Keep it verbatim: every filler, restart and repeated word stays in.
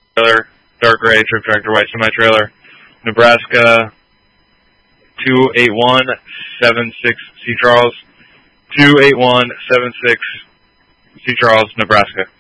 trailer, dark gray, trip tractor, white semi-trailer, Nebraska two eight one seven six C. Charles, two eight one seven six C. Charles, Nebraska.